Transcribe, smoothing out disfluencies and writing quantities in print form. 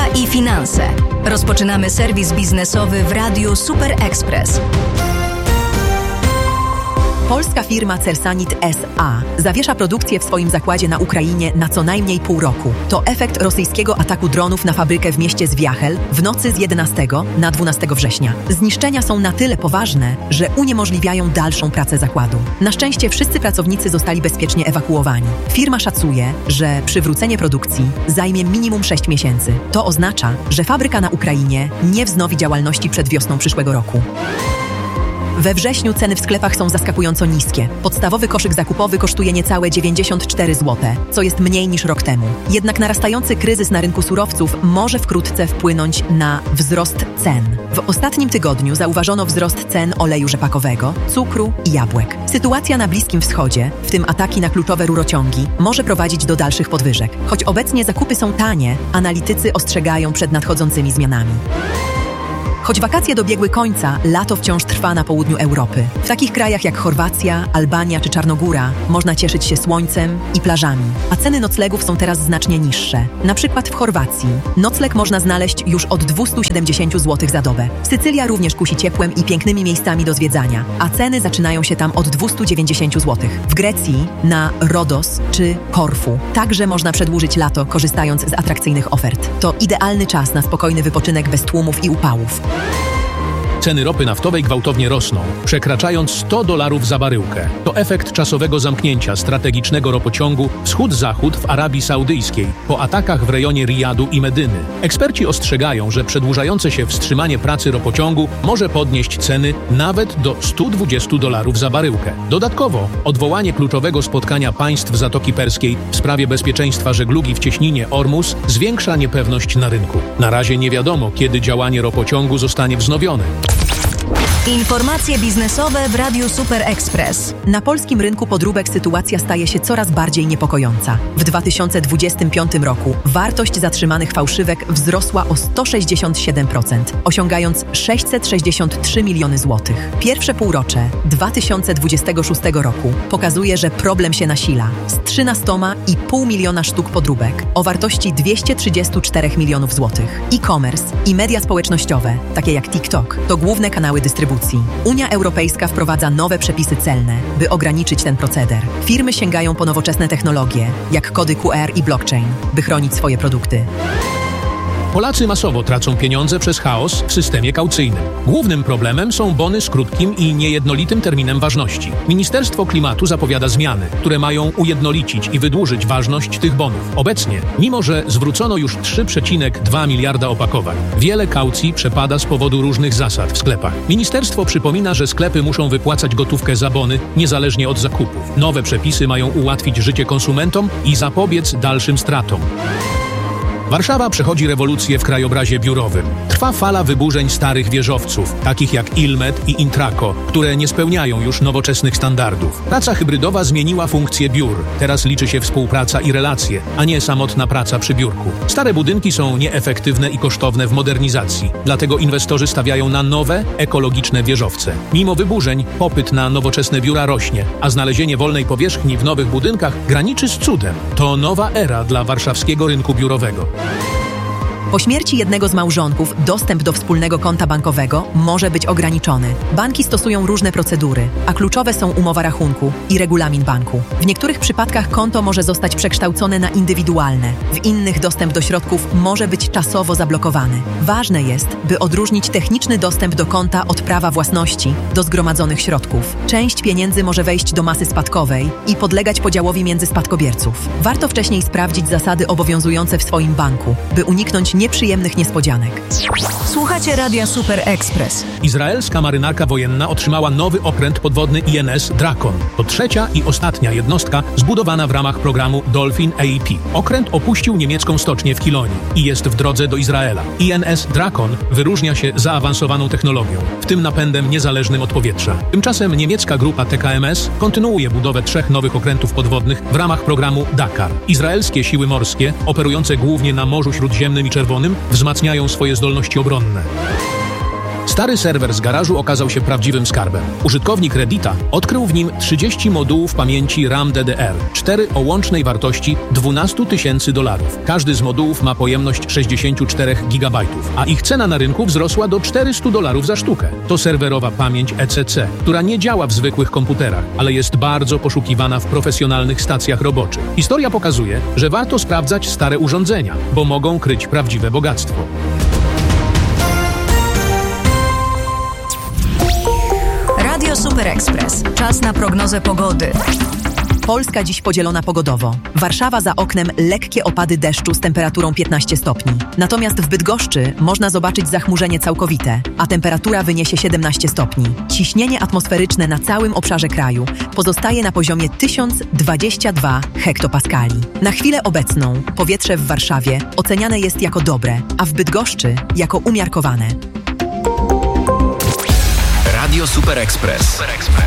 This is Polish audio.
Polityka i finanse. Rozpoczynamy serwis biznesowy w Radiu Super Express. Polska firma Cersanit S.A. zawiesza produkcję w swoim zakładzie na Ukrainie na co najmniej pół roku. To efekt rosyjskiego ataku dronów na fabrykę w mieście Zwiachel w nocy z 11 na 12 września. Zniszczenia są na tyle poważne, że uniemożliwiają dalszą pracę zakładu. Na szczęście wszyscy pracownicy zostali bezpiecznie ewakuowani. Firma szacuje, że przywrócenie produkcji zajmie minimum 6 miesięcy. To oznacza, że fabryka na Ukrainie nie wznowi działalności przed wiosną przyszłego roku. We wrześniu ceny w sklepach są zaskakująco niskie. Podstawowy koszyk zakupowy kosztuje niecałe 94 zł, co jest mniej niż rok temu. Jednak narastający kryzys na rynku surowców może wkrótce wpłynąć na wzrost cen. W ostatnim tygodniu zauważono wzrost cen oleju rzepakowego, cukru i jabłek. Sytuacja na Bliskim Wschodzie, w tym ataki na kluczowe rurociągi, może prowadzić do dalszych podwyżek. Choć obecnie zakupy są tanie, analitycy ostrzegają przed nadchodzącymi zmianami. Choć wakacje dobiegły końca, lato wciąż trwa na południu Europy. W takich krajach jak Chorwacja, Albania czy Czarnogóra można cieszyć się słońcem i plażami, a ceny noclegów są teraz znacznie niższe. Na przykład w Chorwacji nocleg można znaleźć już od 270 zł za dobę. Sycylia również kusi ciepłem i pięknymi miejscami do zwiedzania, a ceny zaczynają się tam od 290 zł. W Grecji na Rodos czy Korfu także można przedłużyć lato, korzystając z atrakcyjnych ofert. To idealny czas na spokojny wypoczynek bez tłumów i upałów. Ceny ropy naftowej gwałtownie rosną, przekraczając $100 za baryłkę. To efekt czasowego zamknięcia strategicznego ropociągu wschód-zachód w Arabii Saudyjskiej po atakach w rejonie Rijadu i Medyny. Eksperci ostrzegają, że przedłużające się wstrzymanie pracy ropociągu może podnieść ceny nawet do $120 za baryłkę. Dodatkowo odwołanie kluczowego spotkania państw Zatoki Perskiej w sprawie bezpieczeństwa żeglugi w cieśninie Ormus zwiększa niepewność na rynku. Na razie nie wiadomo, kiedy działanie ropociągu zostanie wznowione. Informacje biznesowe w Radiu Super Express. Na polskim rynku podróbek sytuacja staje się coraz bardziej niepokojąca. W 2025 roku wartość zatrzymanych fałszywek wzrosła o 167%, osiągając 663 miliony złotych. Pierwsze półrocze 2026 roku pokazuje, że problem się nasila. Z 13,5 miliona sztuk podróbek o wartości 234 milionów złotych. E-commerce i media społecznościowe, takie jak TikTok, to główne kanały dystrybucji. Unia Europejska wprowadza nowe przepisy celne, by ograniczyć ten proceder. Firmy sięgają po nowoczesne technologie, jak kody QR i blockchain, by chronić swoje produkty. Polacy masowo tracą pieniądze przez chaos w systemie kaucyjnym. Głównym problemem są bony z krótkim i niejednolitym terminem ważności. Ministerstwo Klimatu zapowiada zmiany, które mają ujednolicić i wydłużyć ważność tych bonów. Obecnie, mimo że zwrócono już 3,2 miliarda opakowań, wiele kaucji przepada z powodu różnych zasad w sklepach. Ministerstwo przypomina, że sklepy muszą wypłacać gotówkę za bony, niezależnie od zakupów. Nowe przepisy mają ułatwić życie konsumentom i zapobiec dalszym stratom. Warszawa przechodzi rewolucję w krajobrazie biurowym. Trwa fala wyburzeń starych wieżowców, takich jak Ilmet i Intraco, które nie spełniają już nowoczesnych standardów. Praca hybrydowa zmieniła funkcję biur. Teraz liczy się współpraca i relacje, a nie samotna praca przy biurku. Stare budynki są nieefektywne i kosztowne w modernizacji, dlatego inwestorzy stawiają na nowe, ekologiczne wieżowce. Mimo wyburzeń popyt na nowoczesne biura rośnie, a znalezienie wolnej powierzchni w nowych budynkach graniczy z cudem. To nowa era dla warszawskiego rynku biurowego. Po śmierci jednego z małżonków dostęp do wspólnego konta bankowego może być ograniczony. Banki stosują różne procedury, a kluczowe są umowa rachunku i regulamin banku. W niektórych przypadkach konto może zostać przekształcone na indywidualne, w innych dostęp do środków może być czasowo zablokowany. Ważne jest, by odróżnić techniczny dostęp do konta od prawa własności do zgromadzonych środków. Część pieniędzy może wejść do masy spadkowej i podlegać podziałowi między spadkobierców. Warto wcześniej sprawdzić zasady obowiązujące w swoim banku, by uniknąć nieprzyjemnych niespodzianek. Słuchacie Radia Super Express. Izraelska marynarka wojenna otrzymała nowy okręt podwodny INS Drakon. To trzecia i ostatnia jednostka zbudowana w ramach programu Dolphin AEP. Okręt opuścił niemiecką stocznię w Kilonii i jest w drodze do Izraela. INS Drakon wyróżnia się zaawansowaną technologią, w tym napędem niezależnym od powietrza. Tymczasem niemiecka grupa TKMS kontynuuje budowę 3 nowych okrętów podwodnych w ramach programu Dakar. Izraelskie siły morskie, operujące głównie na Morzu Śródziemnym i Czerwonym, wzmacniają swoje zdolności obronne. Stary serwer z garażu okazał się prawdziwym skarbem. Użytkownik Reddita odkrył w nim 30 modułów pamięci RAM DDR, 4 o łącznej wartości $12 000. Każdy z modułów ma pojemność 64 GB, a ich cena na rynku wzrosła do $400 za sztukę. To serwerowa pamięć ECC, która nie działa w zwykłych komputerach, ale jest bardzo poszukiwana w profesjonalnych stacjach roboczych. Historia pokazuje, że warto sprawdzać stare urządzenia, bo mogą kryć prawdziwe bogactwo. Radio Super Express. Czas na prognozę pogody. Polska dziś podzielona pogodowo. Warszawa za oknem lekkie opady deszczu z temperaturą 15 stopni. Natomiast w Bydgoszczy można zobaczyć zachmurzenie całkowite, a temperatura wyniesie 17 stopni. Ciśnienie atmosferyczne na całym obszarze kraju pozostaje na poziomie 1022 hektopaskali. Na chwilę obecną powietrze w Warszawie oceniane jest jako dobre, a w Bydgoszczy jako umiarkowane. Radio Super Express.